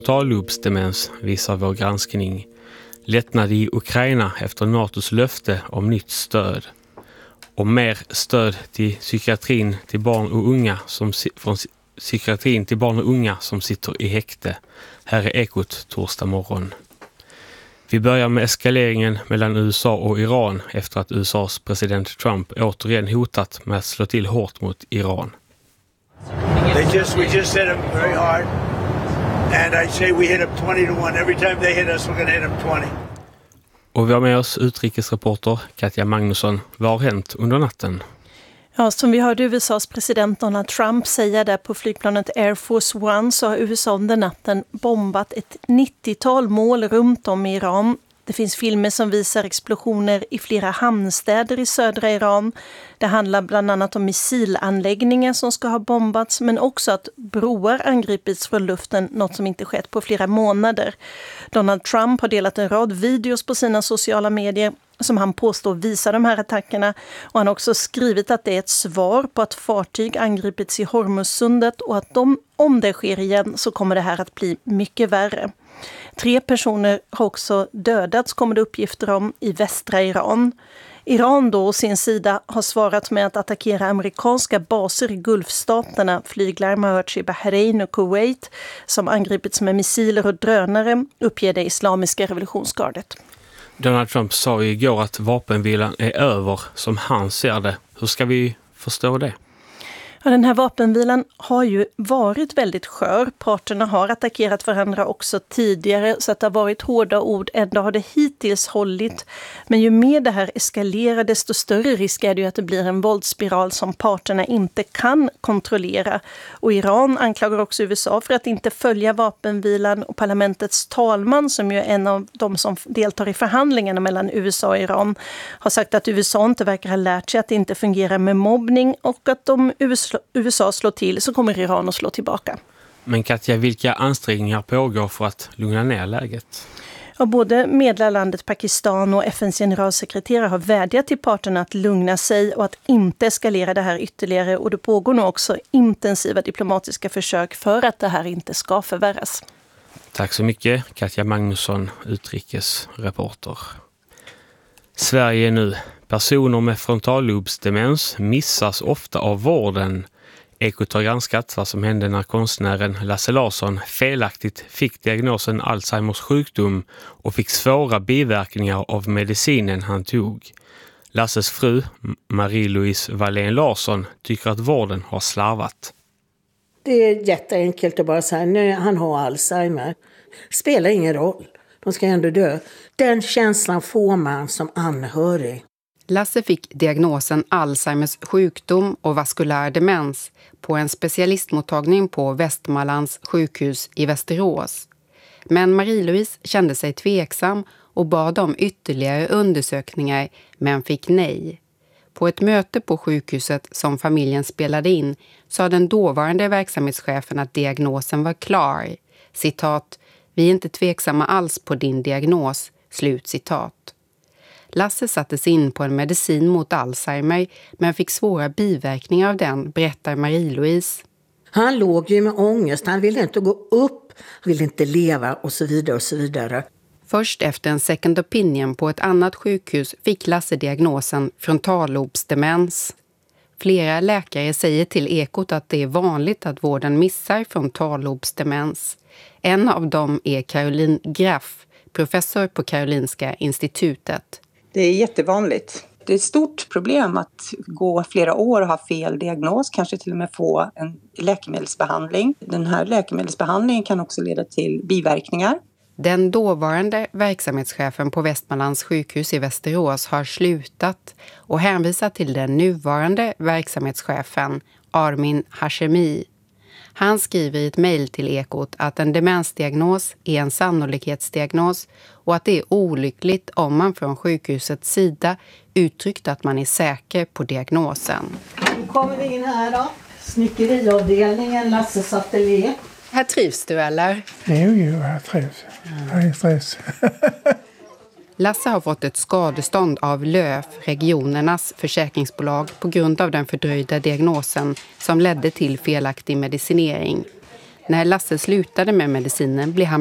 Frontallobsdemens visar vår granskning. Lättnad i Ukraina efter NATOs löfte om nytt stöd. Och mer stöd till psykiatrin till barn och unga från psykiatrin till barn och unga som sitter i häkte. Här är Ekot torsdag morgon. Vi börjar med eskaleringen mellan USA och Iran efter att USAs president Trump återigen hotat med att slå till hårt mot Iran. We just hit them very hard, and I say we hit them 20-1. Every time they hit us, we're going to hit them 20. Och vi har med oss utrikesreporter Katja Magnusson. Vad har hänt under natten? Ja, som vi hörde USAs president Donald Trump säga där på flygplanet Air Force One, så har USA under natten bombat ett 90-tal mål runt om i Iran. Det finns filmer som visar explosioner i flera hamnstäder i södra Iran. Det handlar bland annat om missilanläggningar som ska ha bombats, men också att broar angripits från luften, något som inte skett på flera månader. Donald Trump har delat en rad videos på sina sociala medier som han påstår visar de här attackerna, och han har också skrivit att det är ett svar på att fartyg angripits i Hormuzsundet och att om det sker igen så kommer det här att bli mycket värre. 3 personer har också dödats, kommer det uppgifter om, i västra Iran. Iran då å sin sida har svarat med att attackera amerikanska baser i Gulfstaterna. Flyglarm har hörts i Bahrain och Kuwait som angripits med missiler och drönare, uppger det islamiska revolutionsgardet. Donald Trump sa igår att vapenvilan är över som han ser det. Hur ska vi förstå det? Ja, den här vapenvilan har ju varit väldigt skör. Parterna har attackerat varandra också tidigare, så att det har varit hårda ord. Ändå har det hittills hållit. Men ju mer det här eskalerar, desto större risk är det ju att det blir en våldsspiral som parterna inte kan kontrollera. Och Iran anklagar också USA för att inte följa vapenvilan, och parlamentets talman, som ju är en av de som deltar i förhandlingarna mellan USA och Iran, har sagt att USA inte verkar ha lärt sig att det inte fungerar med mobbning, och att om USA slår till så kommer Iran att slå tillbaka. Men Katja, vilka ansträngningar pågår för att lugna ner läget? Ja, både medlarlandet Pakistan och FNs generalsekreterare har vädjat till parterna att lugna sig och att inte eskalera det här ytterligare, och det pågår nu också intensiva diplomatiska försök för att det här inte ska förvärras. Tack så mycket, Katja Magnusson, utrikesreporter. Sverige nu. Personer med frontallobsdemens missas ofta av vården. Ekot har granskat vad som hände när konstnären Lasse Larsson felaktigt fick diagnosen Alzheimers sjukdom och fick svåra biverkningar av medicinen han tog. Lasses fru, Marie-Louise Wallén Larsson, tycker att vården har slarvat. Det är jätteenkelt att bara säga nej, han har Alzheimer. Spelar ingen roll. De ska ändå dö. Den känslan får man som anhörig. Lasse fick diagnosen Alzheimers sjukdom och vaskulär demens på en specialistmottagning på Västmanlands sjukhus i Västerås. Men Marie-Louise kände sig tveksam och bad om ytterligare undersökningar, men fick nej. På ett möte på sjukhuset som familjen spelade in sa den dåvarande verksamhetschefen att diagnosen var klar. Citat, vi är inte tveksamma alls på din diagnos, slut citat. Lasse sattes in på en medicin mot Alzheimer men fick svåra biverkningar av den, berättar Marie-Louise. Han låg ju med ångest, han ville inte gå upp, han ville inte leva och så vidare och så vidare. Först efter en second opinion på ett annat sjukhus fick Lasse diagnosen frontallobsdemens. Flera läkare säger till Ekot att det är vanligt att vården missar frontallobsdemens. En av dem är Caroline Graff, professor på Karolinska institutet. Det är jättevanligt. Det är ett stort problem att gå flera år och ha fel diagnos, kanske till och med få en läkemedelsbehandling. Den här läkemedelsbehandlingen kan också leda till biverkningar. Den dåvarande verksamhetschefen på Västmanlands sjukhus i Västerås har slutat och hänvisat till den nuvarande verksamhetschefen Armin Hashemi. Han skriver i ett mejl till Ekot att en demensdiagnos är en sannolikhetsdiagnos och att det är olyckligt om man från sjukhusets sida uttryckt att man är säker på diagnosen. Nu kommer vi in här då. Snickeriavdelningen, Lasses ateljé. Här trivs du eller? Jo, jag trivs. Jag är stress. Lasse har fått ett skadestånd av LÖF, regionernas försäkringsbolag, på grund av den fördröjda diagnosen som ledde till felaktig medicinering. När Lasse slutade med medicinen blev han